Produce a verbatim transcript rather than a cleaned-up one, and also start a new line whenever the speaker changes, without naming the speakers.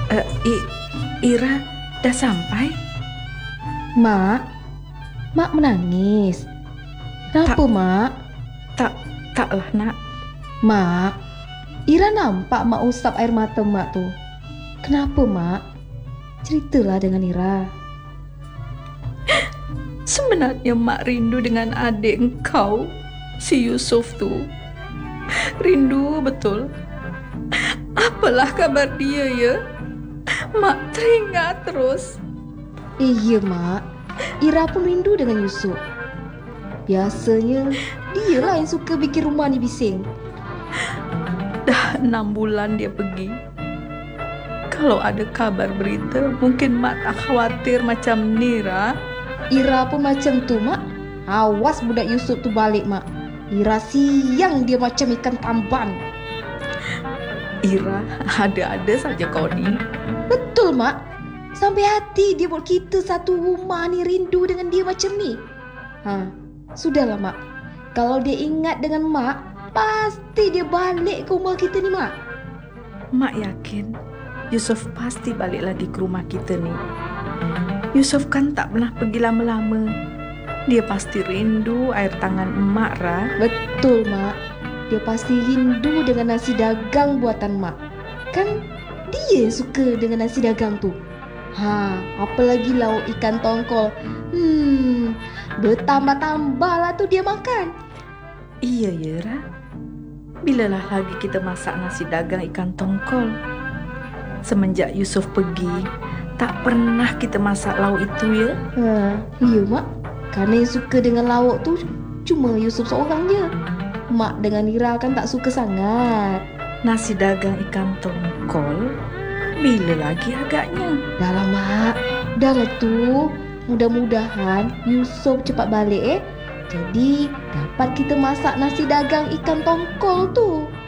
Eh, I- Ira dah sampai?
Mak, Mak menangis. Kenapa,
Tak.
Mak?
Tak, taklah nak.
Mak, Ira nampak Mak usap air mata Mak tuh. Kenapa, Mak? Ceritalah dengan Ira.
Sebenarnya Mak rindu dengan adik engkau, si Yusuf tuh. Rindu betul. Apalah kabar dia ya? Mak teringat terus.
Iya, Mak. Ira pun rindu dengan Yusuf. Biasanya dialah yang suka bikin rumah ni bising.
Dah enam bulan dia pergi. Kalau ada kabar berita, mungkin Mak tak khawatir macam Nira.
Ira pun macam tu, Mak. Awas budak Yusuf tu balik, Mak. Ira siang dia macam ikan tamban.
Ira, ada-ada saja kau ni.
Betul, Mak. Sampai hati dia buat kita satu rumah ni rindu dengan dia macam ni. Ha, sudahlah, Mak. Kalau dia ingat dengan Mak, pasti dia balik ke rumah kita ni, Mak.
Mak yakin Yusuf pasti balik lagi ke rumah kita ni. Yusuf kan tak pernah pergi lama-lama. Dia pasti rindu air tangan emak, Ra.
Betul, Mak. Dia pasti rindu dengan nasi dagang buatan Mak. Kan dia suka dengan nasi dagang tu. Ha, apalagi lauk ikan tongkol. Hmm, bertambah-tambahlah tu dia makan.
Iya ya, Ra. Bilalah lagi kita masak nasi dagang ikan tongkol? Semenjak Yusuf pergi, tak pernah kita masak lauk itu ya.
Ha, iya, Mak. Kerana yang suka dengan lauk tu cuma Yusuf seorang je. Mak dengan Ira kan tak suka sangat.
Nasi dagang ikan tongkol, bila lagi agaknya?
Dah lah, Mak. Dah lah tu. Mudah-mudahan Yusuf cepat balik eh. Jadi dapat kita masak nasi dagang ikan tongkol tu.